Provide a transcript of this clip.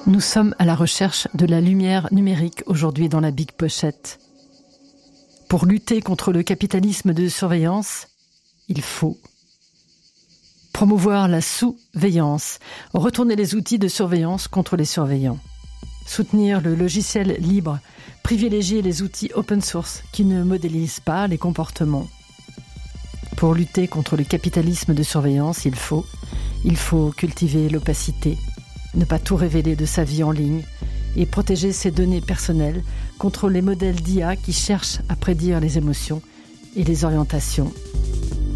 Nous sommes à la recherche de la lumière numérique aujourd'hui dans la Big Pochette. Pour lutter contre le capitalisme de surveillance, il faut promouvoir la sous-veillance, retourner les outils de surveillance contre les surveillants, soutenir le logiciel libre, privilégier les outils open source qui ne modélisent pas les comportements. Pour lutter contre le capitalisme de surveillance, il faut cultiver l'opacité, ne pas tout révéler de sa vie en ligne et protéger ses données personnelles contre les modèles d'IA qui cherchent à prédire les émotions et les orientations